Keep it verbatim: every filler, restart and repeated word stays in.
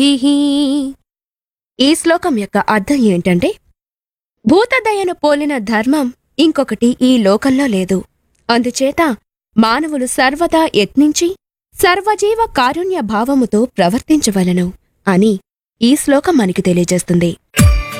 ఈహీ. ఈ శ్లోకం యొక్క అర్థం ఏంటంటే, భూతదయను పోలిన ధర్మం ఇంకొకటి ఈ లోకంలో లేదు. అందుచేత మానవులు సర్వదా యత్నించి సర్వజీవ కారుణ్య భావముతో ప్రవర్తించవలెను అని ఈ శ్లోకం మనకి తెలియజేస్తుంది.